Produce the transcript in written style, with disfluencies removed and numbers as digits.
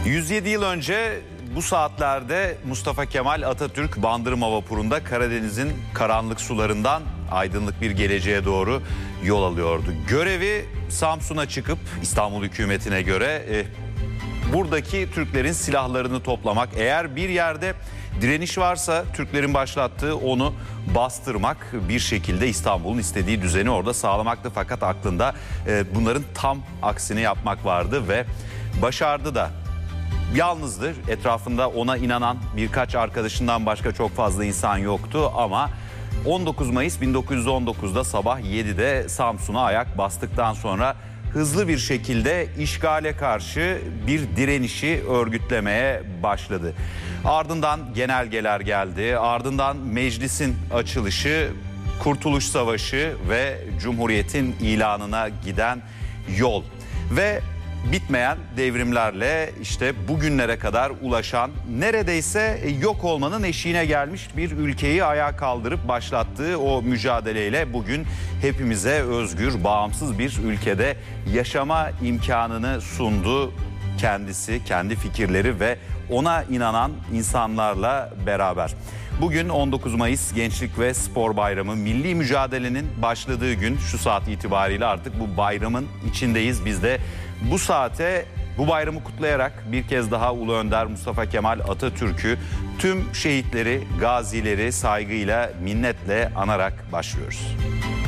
107 yıl önce bu saatlerde Mustafa Kemal Atatürk Bandırma vapurunda Karadeniz'in karanlık sularından aydınlık bir geleceğe doğru yol alıyordu. Görevi Samsun'a çıkıp İstanbul hükümetine göre buradaki Türklerin silahlarını toplamak. Eğer bir yerde direniş varsa Türklerin başlattığı onu bastırmak, bir şekilde İstanbul'un istediği düzeni orada sağlamaktı. Fakat aklında bunların tam aksini yapmak vardı ve başardı da. Yalnızdır, etrafında ona inanan birkaç arkadaşından başka çok fazla insan yoktu ama 19 Mayıs 1919'da sabah 7'de Samsun'a ayak bastıktan sonra hızlı bir şekilde işgale karşı bir direnişi örgütlemeye başladı. Ardından genelgeler geldi, ardından meclisin açılışı, Kurtuluş Savaşı ve Cumhuriyet'in ilanına giden yol ve bitmeyen devrimlerle işte bugünlere kadar ulaşan, neredeyse yok olmanın eşiğine gelmiş bir ülkeyi ayağa kaldırıp başlattığı o mücadeleyle bugün hepimize özgür, bağımsız bir ülkede yaşama imkanını sundu kendisi, kendi fikirleri ve ona inanan insanlarla beraber. Bugün 19 Mayıs Gençlik ve Spor Bayramı, milli mücadelenin başladığı gün. Şu saat itibariyle artık bu bayramın içindeyiz. Biz de bu saate bu bayramı kutlayarak bir kez daha Ulu Önder Mustafa Kemal Atatürk'ü, tüm şehitleri, gazileri saygıyla, minnetle anarak başlıyoruz.